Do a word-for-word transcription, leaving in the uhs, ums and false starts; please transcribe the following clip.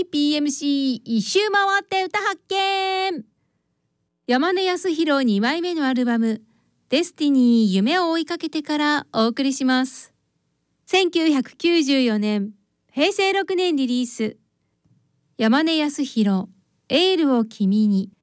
ピーエムシー 一周回って歌発見。山根康弘にまいめのアルバムデスティニー夢を追いかけてからお送りします。せんきゅうひゃくきゅうじゅうよねんへいせいろくねんリリース、山根康弘エールを君に。